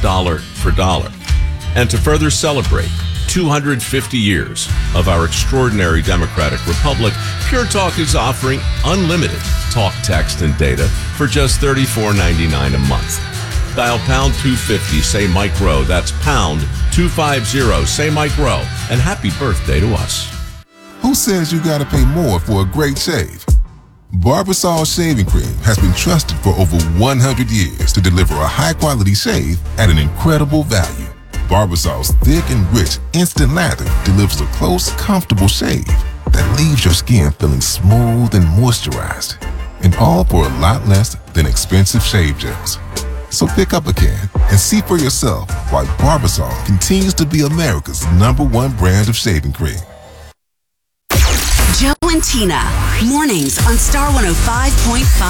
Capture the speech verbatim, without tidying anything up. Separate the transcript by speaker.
Speaker 1: dollar for dollar. And to further celebrate two hundred fifty years of our extraordinary democratic republic, Pure Talk is offering unlimited talk, text, and data for just thirty-four ninety-nine a month. Dial pound two fifty, say Mike Rowe. That's pound two fifty, say Mike Rowe. And happy birthday to us.
Speaker 2: Who says you gotta pay more for a great shave? Barbasol Shaving Cream has been trusted for over one hundred years to deliver a high-quality shave at an incredible value. Barbasol's thick and rich instant lather delivers a close, comfortable shave that leaves your skin feeling smooth and moisturized, and all for a lot less than expensive shave gels. So pick up a can and see for yourself why Barbasol continues to be America's number one brand of shaving cream.
Speaker 3: Joe and Tina, mornings on Star one oh five point five.